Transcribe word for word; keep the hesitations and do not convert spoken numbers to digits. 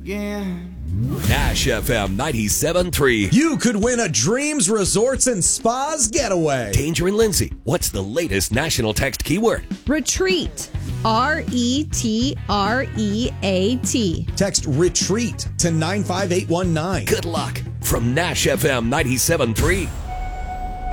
again. Nash F M ninety-seven three. You could win a Dreams Resorts and Spas getaway. Danger and Lindsay, what's the latest national text keyword? Retreat. R E T R E A T. Text retreat to nine five eight one nine. Good luck from Nash F M ninety-seven three.